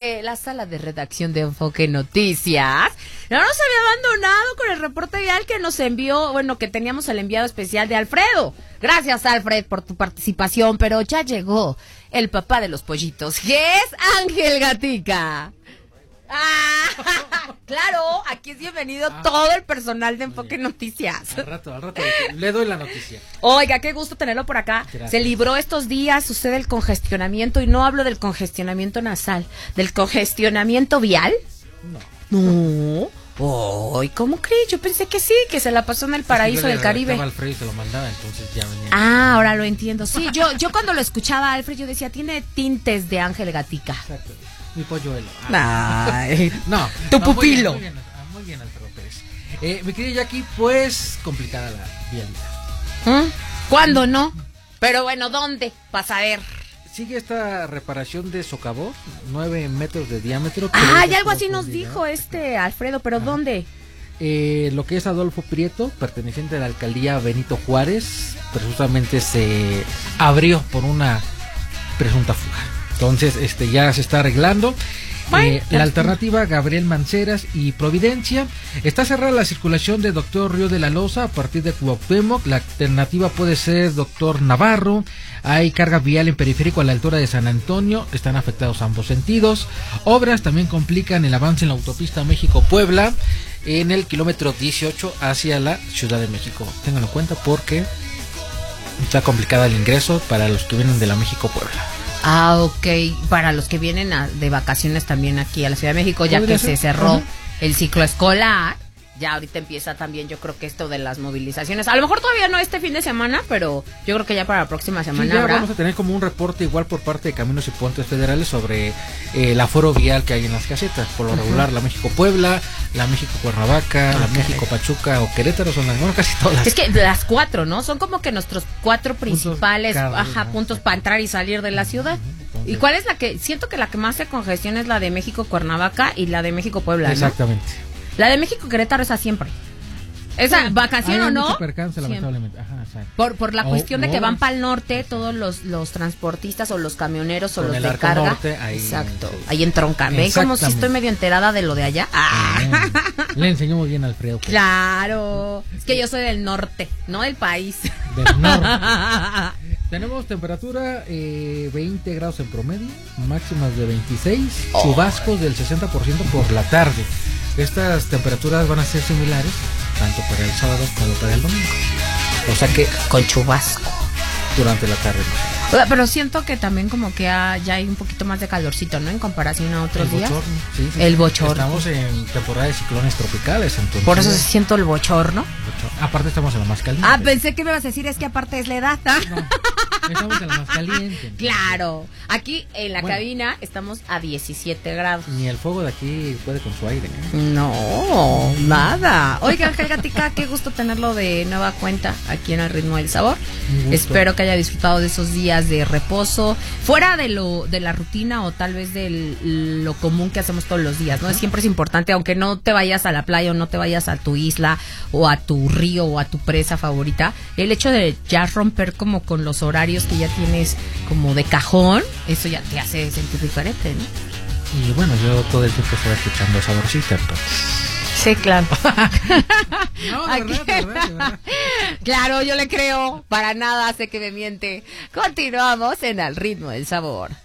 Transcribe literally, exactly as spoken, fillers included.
de la sala de redacción de Enfoque Noticias. No nos había abandonado con el reporte vial que nos envió, bueno, que teníamos el enviado especial de Alfredo. Gracias, Alfred, por tu participación, pero ya llegó el papá de los pollitos, que es Ángel Gatica. Ah, claro, aquí es bienvenido ah, todo el personal de Enfoque Noticias. Al rato, al rato, le doy la noticia. Oiga, qué gusto tenerlo por acá. Gracias. Se libró estos días usted del congestionamiento, y no hablo del congestionamiento nasal, del congestionamiento vial. No. No. Ay, ¿cómo crees? Yo pensé que sí, que se la pasó en el paraíso del Caribe. Alfredo y se lo mandaba, entonces ya venía. Ah, ahora lo entiendo. Sí, yo, yo cuando lo escuchaba a Alfred, yo decía, tiene tintes de Ángel Gatica. Exacto. Mi polluelo. Ah. Ay, no. Tu no, pupilo. Muy bien, muy bien, muy bien Alfredo Pérez. Eh, mi querida Jackie, pues complicada la vialidad. ¿Mm? ¿Cuándo no? Pero bueno, ¿dónde? Para saber. Sigue esta reparación de socavón, nueve metros de diámetro. Ah, y algo así nos dijo este Alfredo, pero Ajá. ¿dónde? Eh, lo que es Adolfo Prieto, perteneciente a la alcaldía Benito Juárez, presuntamente se abrió por una presunta fuga. Entonces, este ya se está arreglando. Eh, la alternativa, Gabriel Manceras y Providencia. Está cerrada la circulación de Doctor Río de la Loza a partir de Cuauhtémoc. La alternativa puede ser Doctor Navarro. Hay carga vial en periférico a la altura de San Antonio. Están afectados ambos sentidos. Obras también complican el avance en la autopista México-Puebla en el kilómetro dieciocho hacia la Ciudad de México. Ténganlo en cuenta porque está complicada el ingreso para los que vienen de la México-Puebla. Ah, ok. Para los que vienen a, de vacaciones también aquí a la Ciudad de México, ya que ser? se cerró uh-huh. el ciclo escolar, ya ahorita empieza también, yo creo que esto de las movilizaciones. A lo mejor todavía no este fin de semana, pero yo creo que ya para la próxima semana sí, ya habrá. Vamos a tener como un reporte igual por parte de Caminos y Puentes Federales sobre eh, el aforo vial que hay en las casetas. Por lo uh-huh. regular, la México-Puebla, la México-Cuernavaca, okay. la México-Pachuca o Querétaro son las, bueno, casi todas. Es que las cuatro, ¿no? Son como que nuestros cuatro principales puntos, cada, ajá, ¿no? puntos para entrar y salir de la ciudad. Uh-huh. Entonces, ¿y cuál es la que? Siento que la que más se congestiona es la de México-Cuernavaca y la de México-Puebla, exactamente. ¿no? La de México-Querétaro es a siempre. Esa sí, vacación o no. Percance, lamentablemente. Ajá, por por la o, cuestión de o, que van para el norte todos los los transportistas o los camioneros o los el de arco carga. Norte, ahí, exacto. Sí. Ahí entroncan. ¿Ven como si estoy medio enterada de lo de allá? Ah. Le enseñó muy bien a Alfredo. Pues. Claro. Es que yo soy del norte, no del país. Del norte. Tenemos temperatura eh, veinte grados en promedio, máximas de veintiséis, oh. chubascos del sesenta por ciento por la tarde. Estas temperaturas van a ser similares tanto para el sábado como para el domingo. O sea que con chubasco durante la tarde. Pero siento que también como que ha, ya hay un poquito más de calorcito, ¿no? En comparación a otros el días. Bochorno, sí, sí, el sí. bochorno. Estamos en temporada de ciclones tropicales, entonces. Por eso siento el bochorno. bochorno. Aparte estamos en la más caliente. Ah, pensé que me ibas a decir es que aparte es la edad. No, estamos en la más caliente. Entonces. Claro. Aquí en la bueno, cabina estamos a diecisiete grados. Ni el fuego de aquí puede con su aire. ¿eh? No, nada. Oiga, Ángel Gatica, qué gusto tenerlo de nueva cuenta aquí en El Ritmo del Sabor. Espero que haya disfrutado de esos días de reposo, fuera de lo de la rutina o tal vez de lo común que hacemos todos los días, ¿no? Uh-huh. Siempre es importante, aunque no te vayas a la playa o no te vayas a tu isla o a tu río o a tu presa favorita, el hecho de ya romper como con los horarios que ya tienes como de cajón, eso ya te hace sentir diferente, ¿no? Y bueno, yo todo el tiempo estaba escuchando Saborcita, entonces. Sí, claro. No, de verdad, de verdad, de verdad. Claro, yo le creo. Para nada sé que me miente. Continuamos en Al Ritmo del Sabor.